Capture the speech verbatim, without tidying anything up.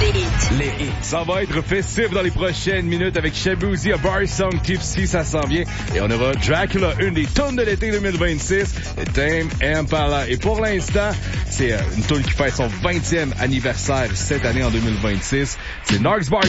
Les hits. Les hits. Ça va être festif dans les prochaines minutes avec Shabuzi, A Bar Song Tipsy, ça s'en vient. Et on aura Dracula, une des tunes de l'été deux mille vingt-six, et Tame Impala. Et pour l'instant, c'est une tune qui fête son vingtième anniversaire cette année en deux mille vingt-six. C'est Narcs Bar